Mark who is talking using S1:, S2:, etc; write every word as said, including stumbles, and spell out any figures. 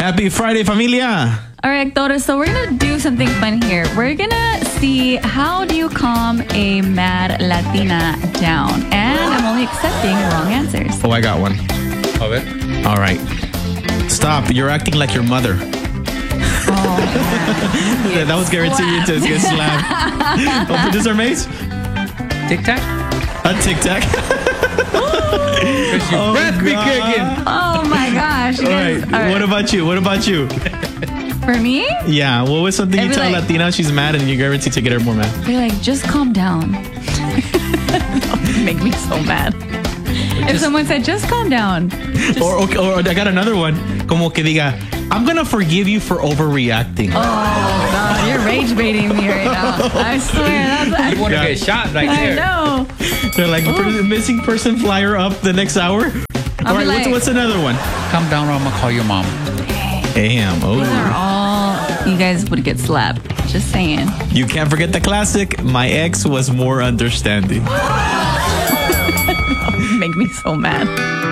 S1: Happy Friday, familia.
S2: All right, Actores, so we're going to do something fun here. We're going to see how do you calm a mad Latina down. And I'm only accepting wrong answers.
S1: Oh, I got one.
S3: A ver.
S1: All right. Stop. You're acting like your mother.
S2: Oh,
S1: That was guaranteed to get slapped. Oh, producer Mace?
S3: Tic Tac?
S1: A Tic Tac.
S3: Because your
S1: Oh,
S3: breath be
S1: God.
S3: kicking.
S2: Oh my gosh. You
S1: All
S2: guys-
S1: right.
S2: all right.
S1: What about you? What about you?
S2: For me?
S1: Yeah. What was something
S2: I'd
S1: you
S2: be
S1: tell a
S2: like-
S1: Latina she's mad and you're guaranteed to get her more mad?
S2: They're like, just calm down. Make me so mad. If someone said, just calm down. Just-
S1: Or, or, or I got another one. Como que diga, I'm going to forgive you for overreacting.
S2: Oh, God, you're rage baiting me right now. I swear. That's,
S3: You want to
S1: Yeah.
S3: get shot right
S2: I
S3: there.
S2: know.
S1: They're like, per- missing person flyer up the next hour. All right,
S2: be
S1: what's,
S2: like-
S1: what's another one?
S3: Calm down or I'm going to call your mom.
S1: Damn.
S2: These are
S1: Oh.
S2: all, you guys would get slapped. Just saying.
S1: You can't forget the classic. My ex was more understanding.
S2: Make me so mad.